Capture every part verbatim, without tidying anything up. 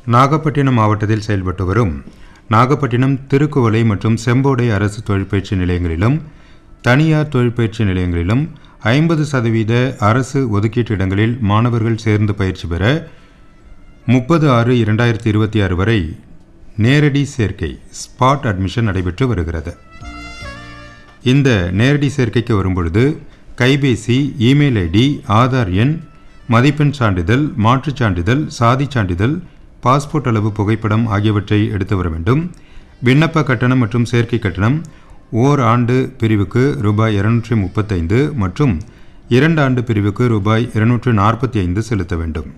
நாகப்பட்டினம் மாவட்டத்தில் செயல்பட்டு வரும் நாகப்பட்டினம் திருக்குவளை மற்றும் செம்போடை அரசு தொழிற்பயிற்சி நிலையங்களிலும் தனியார் தொழிற்பயிற்சி நிலையங்களிலும் ஐம்பது சதவீத அரசு ஒதுக்கீட்டு இடங்களில் மாணவர்கள் சேர்ந்து பயிற்சி பெற முப்பது ஆறு இரண்டாயிரத்தி இருபத்தி ஆறு வரை நேரடி சேர்க்கை ஸ்பாட் அட்மிஷன் நடைபெற்று வருகிறது. இந்த நேரடி சேர்க்கைக்கு வரும்பொழுது கைபேசி, இமெயில் ஐடி, ஆதார் எண், மதிப்பெண் சான்றிதழ், மாற்றுச் சான்றிதழ், சாதி சான்றிதழ், பாஸ்போர்ட் அளவு புகைப்படம் ஆகியவற்றை எடுத்து வர வேண்டும். விண்ணப்ப கட்டணம் மற்றும் சேர்க்கை கட்டணம் ஓர் ஆண்டு பிரிவுக்கு ரூபாய் இருநூற்றி முப்பத்தைந்து மற்றும் இரண்டு ஆண்டு பிரிவுக்கு ரூபாய் இருநூற்று நாற்பத்தி ஐந்து செலுத்த வேண்டும்.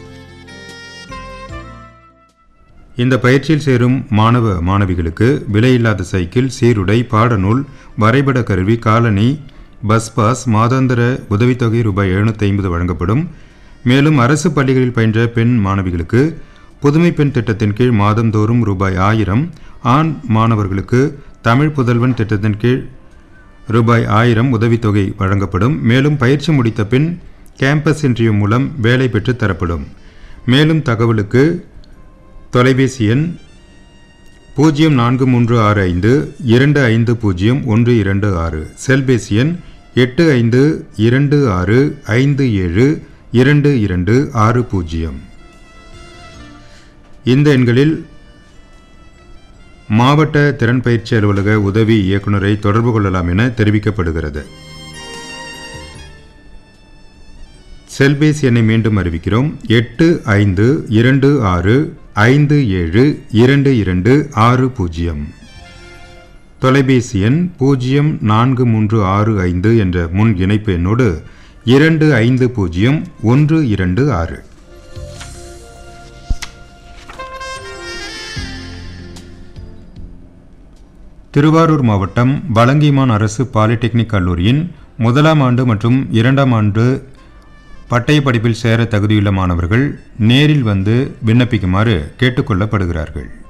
இந்த பயிற்சியில் சேரும் மாணவ மாணவிகளுக்கு விலையில்லாத சைக்கிள், சீருடை, பாடநூல், வரைபட கருவி, காலணி, பஸ் பாஸ், மாதாந்திர உதவித்தொகை ரூபாய் எழுநூற்றி ஐம்பது வழங்கப்படும். மேலும் அரசு பள்ளிகளில் பயின்ற பெண் மாணவிகளுக்கு புதுமை பெண் திட்டத்தின் கீழ் மாதந்தோறும் ரூபாய் ஆயிரம், ஆண் மாணவர்களுக்கு தமிழ் புதல்வன் திட்டத்தின் கீழ் ரூபாய் ஆயிரம் உதவித்தொகை வழங்கப்படும். மேலும் பயிற்சி முடித்த பின் கேம்பஸ் இன்டர்வியூ மூலம் வேலை பெற்று தரப்படும். மேலும் தகவலுக்கு தொலைபேசி எண் பூஜ்ஜியம் நான்கு மூன்று ஆறு ஐந்து இரண்டு ஐந்து பூஜ்ஜியம் ஒன்று இரண்டு ஆறு, செல்பேசி எண் எட்டு ஐந்து இரண்டு ஆறு ஐந்து ஏழு இரண்டு இரண்டு ஆறு பூஜ்ஜியம். இந்த எண்களில் மாவட்ட திறன் பயிற்சி அலுவலக உதவி இயக்குநரை தொடர்பு கொள்ளலாம் என தெரிவிக்கப்படுகிறது. செல்பேசி எண்ணை மீண்டும் அறிவிக்கிறோம். எட்டு ஐந்து இரண்டு ஆறு ஐந்து ஏழு இரண்டு இரண்டு ஆறு பூஜ்ஜியம். தொலைபேசி எண் பூஜ்ஜியம் நான்கு மூன்று ஆறு ஐந்து என்ற முன் இணைப்பு எண்ணோடு இரண்டு ஐந்து பூஜ்ஜியம் ஒன்று இரண்டு ஆறு. திருவாரூர் மாவட்டம் வலங்கிமான் அரசு பாலிடெக்னிக் கல்லூரியின் முதலாம் ஆண்டு மற்றும் இரண்டாம் ஆண்டு பட்டய படிப்பில் சேர தகுதியுள்ள மாணவர்கள் நேரில் வந்து விண்ணப்பிக்குமாறு கேட்டுக்கொள்ளப்படுகிறார்கள்.